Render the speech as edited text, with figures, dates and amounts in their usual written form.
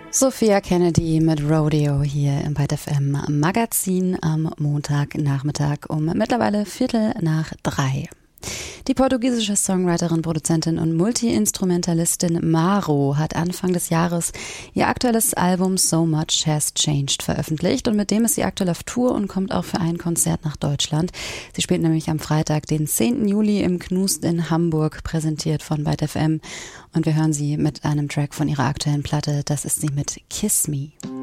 Sophia Kennedy mit Rodeo hier im Byte FM Magazin am Montagnachmittag um mittlerweile 2:45. Die portugiesische Songwriterin, Produzentin und Multi-Instrumentalistin Maro hat Anfang des Jahres ihr aktuelles Album So Much Has Changed veröffentlicht und mit dem ist sie aktuell auf Tour und kommt auch für ein Konzert nach Deutschland. Sie spielt nämlich am Freitag, den 10. Juli im Knust in Hamburg, präsentiert von Byte FM, und wir hören sie mit einem Track von ihrer aktuellen Platte. Das ist sie mit Kiss Me.